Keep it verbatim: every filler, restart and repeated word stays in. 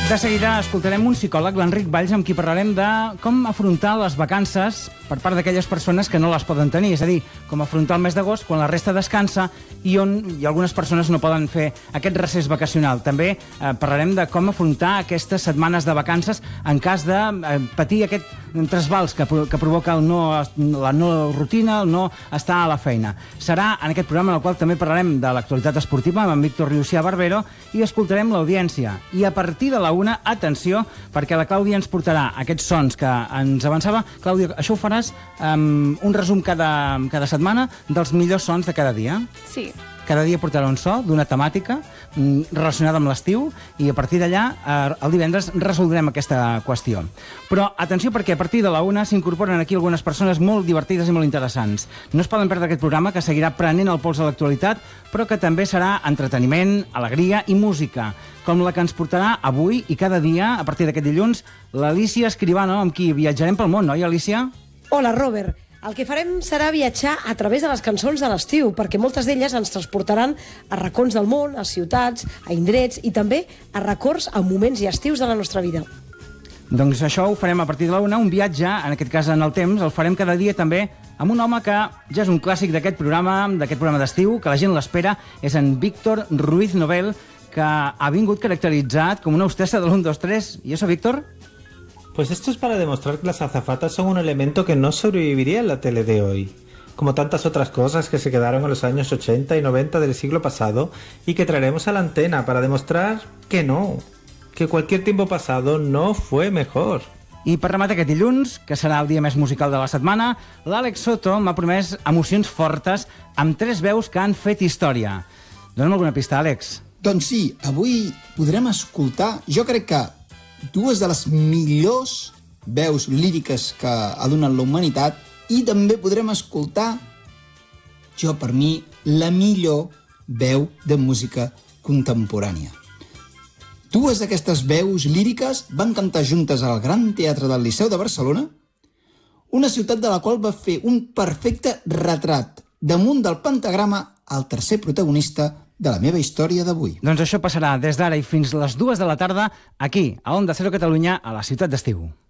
De seguida escoltarem un psicòleg, l'Enric Valls, amb qui parlarem de com afrontar les vacances per part d'aquelles persones que no les poden tenir. És a dir, com afrontar el mes d'agost quan la resta descansa i on i algunes persones no poden fer aquest recés vacacional. També eh, parlarem de com afrontar aquestes setmanes de vacances en cas de eh, patir aquest trasbals que, que provoca el no, la no rutina, el no estar a la feina. Serà en aquest programa en el qual també parlarem de l'actualitat esportiva amb en Víctor Riucià Barbero i escoltarem l'audiència. I a partir de la una, atenció, perquè la Clàudia ens portarà aquests sons que ens avançava. Clàudia, això ho faràs um, un resum cada, cada setmana dels millors sons de cada dia? Sí. Cada dia portarà un so d'una temàtica mm, relacionada amb l'estiu i a partir d'allà, eh, el divendres, resoldrem aquesta qüestió. Però atenció, perquè a partir de la una s'incorporen aquí algunes persones molt divertides i molt interessants. No es poden perdre aquest programa que seguirà prenent el pols de l'actualitat, però que també serà entreteniment, alegria i música, com la que ens portarà avui i cada dia, a partir d'aquest dilluns, l'Alícia Escribano, amb qui viatjarem pel món, oi, Alícia? Hola, Robert. El que farem serà viatjar a través de les cançons de l'estiu, perquè moltes d'elles ens transportaran a racons del món, a ciutats, a indrets i també a records a moments i estius de la nostra vida. Doncs això ho farem a partir de la una, un viatge, en aquest cas en el temps, el farem cada dia també amb un home que ja és un clàssic d'aquest programa, d'aquest programa d'estiu, que la gent l'espera, és en Víctor Ruiz Novel, que ha vingut caracteritzat com una hostessa de l'u, dos, tres. ¿Y eso, Víctor? Pues esto es para demostrar que las azafatas son un elemento que no sobreviviría en la tele de hoy, como tantas otras cosas que se quedaron en los años ochenta y noventa del siglo pasado y que traeremos a la antena para demostrar que no, que cualquier tiempo pasado no fue mejor. I per rematar aquest dilluns, que serà el dia més musical de la setmana, l'Àlex Soto m'ha promès emocions fortes amb tres veus que han fet història. Dóna'm alguna pista, Àlex. Doncs sí, avui podrem escoltar, jo crec que dues de les millors veus líriques que ha donat la humanitat i també podrem escoltar, jo per mi, la millor veu de música contemporània. Dues d'aquestes veus líriques van cantar juntes al Gran Teatre del Liceu de Barcelona, una ciutat de la qual va fer un perfecte retrat damunt del pentagrama al tercer protagonista de la meva història d'avui. Doncs això passarà des d'ara i fins les dues de la tarda aquí, a Onda Cero Catalunya, a la ciutat d'estiu.